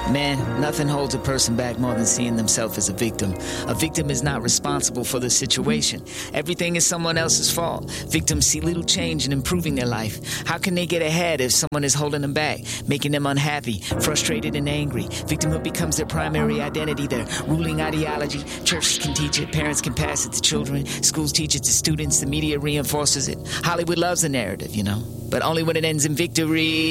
Man, nothing holds a person back more than seeing themselves as a victim. A victim is not responsible for the situation. Everything is someone else's fault. Victims see little change in improving their life. How can they get ahead if someone is holding them back, making them unhappy, frustrated, and angry? Victimhood becomes their primary identity, their ruling ideology. Churches can teach it, parents can pass it to children, schools teach it to students, the media reinforces it. Hollywood loves the narrative, but only when it ends in victory.